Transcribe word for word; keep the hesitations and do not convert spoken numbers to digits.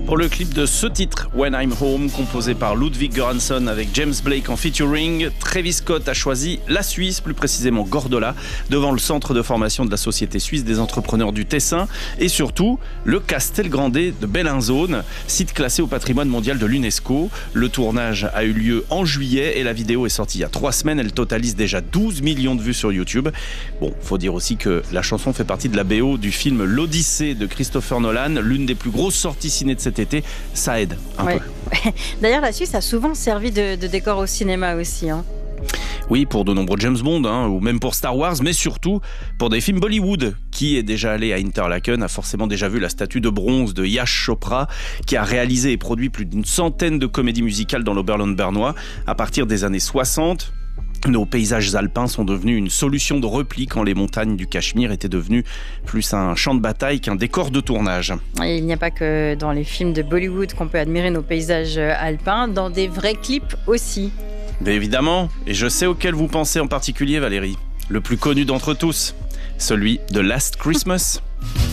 Pour le clip de ce titre, When I'm Home, composé par Ludwig Göransson avec James Blake en featuring, Travis Scott a choisi la Suisse, plus précisément Gordola, devant le centre de formation de la Société suisse des entrepreneurs du Tessin et surtout le Castelgrande de Bellinzone, site classé au patrimoine mondial de l'UNESCO. Le tournage a eu lieu en juillet et la vidéo est sortie il y a trois semaines. Elle totalise déjà douze millions de vues sur YouTube. Bon, faut dire aussi que la chanson fait partie de la B O du film L'Odyssée de Christopher Nolan, l'une des plus grosses sorties ciné de cet été. Ça aide un ouais. peu. D'ailleurs, la Suisse a souvent servi de, de décor au cinéma aussi. Hein. Oui, pour de nombreux James Bond, hein, ou même pour Star Wars, mais surtout pour des films Bollywood. Qui est déjà allé à Interlaken a forcément déjà vu la statue de bronze de Yash Chopra, qui a réalisé et produit plus d'une centaine de comédies musicales dans l'Oberland bernois. À partir des années soixante, nos paysages alpins sont devenus une solution de repli quand les montagnes du Cachemire étaient devenues plus un champ de bataille qu'un décor de tournage. Et il n'y a pas que dans les films de Bollywood qu'on peut admirer nos paysages alpins, dans des vrais clips aussi. Mais évidemment, et je sais auquel vous pensez en particulier, Valérie. Le plus connu d'entre tous, celui de Last Christmas.